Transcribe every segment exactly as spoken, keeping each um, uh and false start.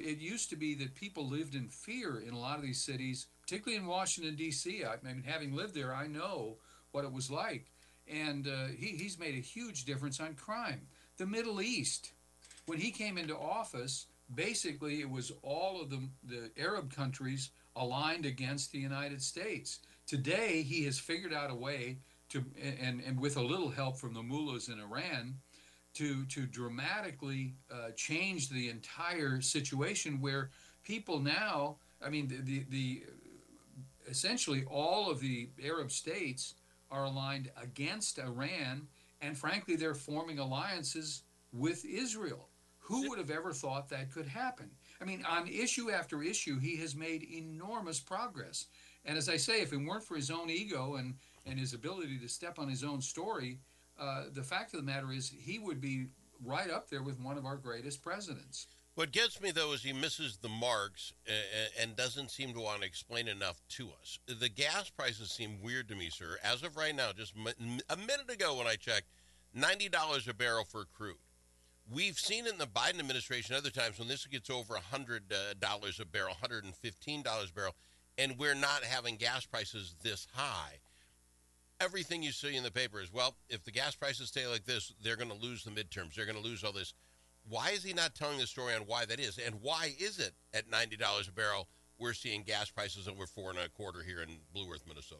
it used to be that people lived in fear in a lot of these cities, particularly in Washington, D C. I, I mean, having lived there, I know what it was like. And uh, he, he's made a huge difference on crime. The Middle East, when he came into office, basically it was all of the, the Arab countries aligned against the United States. Today, he has figured out a way to, and, and with a little help from the mullahs in Iran, to to dramatically uh, change the entire situation where people now, I mean, the, the, the essentially all of the Arab states are aligned against Iran, and frankly, they're forming alliances with Israel. Who would have ever thought that could happen? I mean, on issue after issue, he has made enormous progress. And as I say, if it weren't for his own ego and, and his ability to step on his own story, uh, the fact of the matter is he would be right up there with one of our greatest presidents. What gets me, though, is he misses the marks and, and doesn't seem to want to explain enough to us. The gas prices seem weird to me, sir. As of right now, just a minute ago when I checked, ninety dollars a barrel for crude. We've seen in the Biden administration other times when this gets over one hundred dollars a barrel, one hundred fifteen dollars a barrel, and we're not having gas prices this high. Everything you see in the paper is, well, if the gas prices stay like this, they're going to lose the midterms. They're going to lose all this. Why is he not telling the story on why that is? And why is it at ninety dollars a barrel we're seeing gas prices over four and a quarter here in Blue Earth, Minnesota?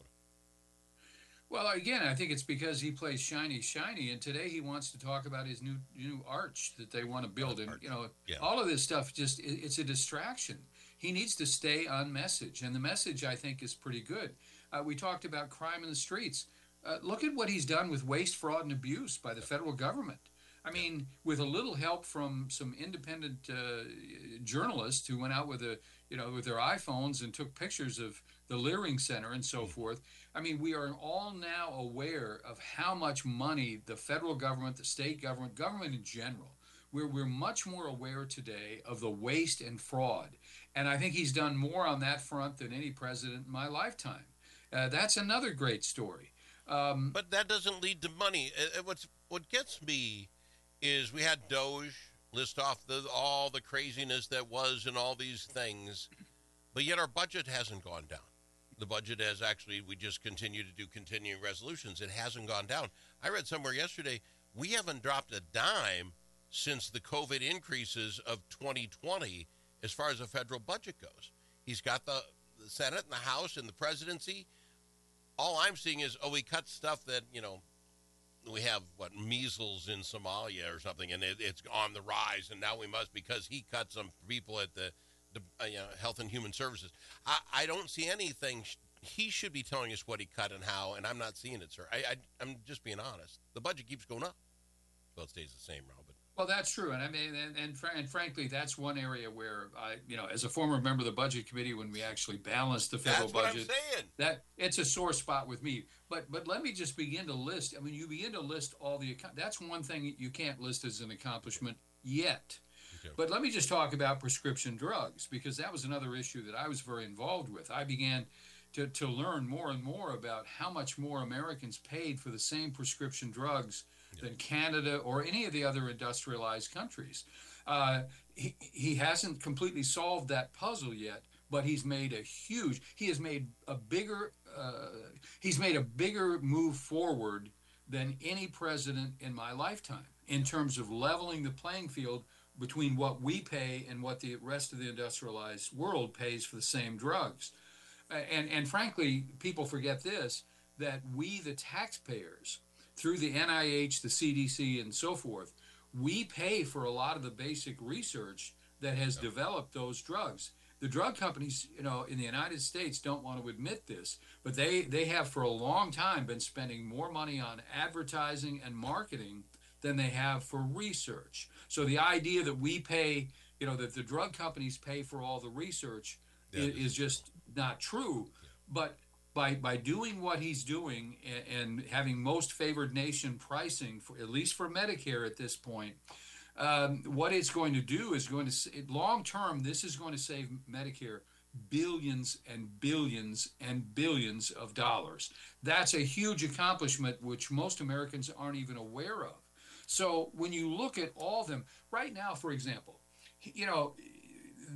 Well, again, I think it's because he plays shiny, shiny, and today he wants to talk about his new new arch that they want to build, and you know, yeah. all of this stuff just it's a distraction. He needs to stay on message, and the message I think is pretty good. Uh, we talked about crime in the streets. Uh, look at what he's done with waste, fraud, and abuse by the federal government. I mean, with a little help from some independent uh, journalists who went out with a, you know, with their iPhones and took pictures of the Leering Center and so forth. I mean, we are all now aware of how much money the federal government, the state government, government in general, we're, we're much more aware today of the waste and fraud. And I think he's done more on that front than any president in my lifetime. Uh, that's another great story. Um, but that doesn't lead to money. Uh, what's, what gets me is we had Doge list off the, all the craziness that was and all these things, but yet our budget hasn't gone down. The budget has actually, we just continue to do continuing resolutions. It hasn't gone down. I read somewhere yesterday, we haven't dropped a dime since the COVID increases of twenty twenty as far as the federal budget goes. He's got the, the Senate and the House and the presidency. All I'm seeing is, oh, we cut stuff that, you know, we have, what, measles in Somalia or something, and it, it's on the rise, and now we must, because he cut some people at the, the uh, you know, Health and Human Services. I, I don't see anything. He should be telling us what he cut and how, and I'm not seeing it, sir. I, I, I'm just being honest. The budget keeps going up. Well, it stays the same, Robert. Well, that's true, and I mean, and and, fr- and frankly, that's one area where I, you know, as a former member of the Budget Committee, when we actually balanced the federal that's what budget, I'm saying. that it's a sore spot with me. But but let me just begin to list. I mean, you begin to list all the. That's one thing you can't list as an accomplishment yet. Okay. But let me just talk about prescription drugs, because that was another issue that I was very involved with. I began to to learn more and more about how much more Americans paid for the same prescription drugs than Canada or any of the other industrialized countries. Uh, he, he hasn't completely solved that puzzle yet, but he's made a huge, he has made a bigger, uh, he's made a bigger move forward than any president in my lifetime in terms of leveling the playing field between what we pay and what the rest of the industrialized world pays for the same drugs. Uh, and, and frankly, people forget this, that we, the taxpayers, through the N I H, the C D C, and so forth, we pay for a lot of the basic research that has developed those drugs. The drug companies, you know, in the United States don't want to admit this, but they, they have for a long time been spending more money on advertising and marketing than they have for research. So the idea that we pay, you know, that the drug companies pay for all the research yeah. is, is just not true. Yeah. But By, by doing what he's doing and, and having most favored nation pricing, for, at least for Medicare at this point, um, what it's going to do is going to, long term, this is going to save Medicare billions and billions and billions of dollars. That's a huge accomplishment which most Americans aren't even aware of. So when you look at all of them, right now, for example, you know,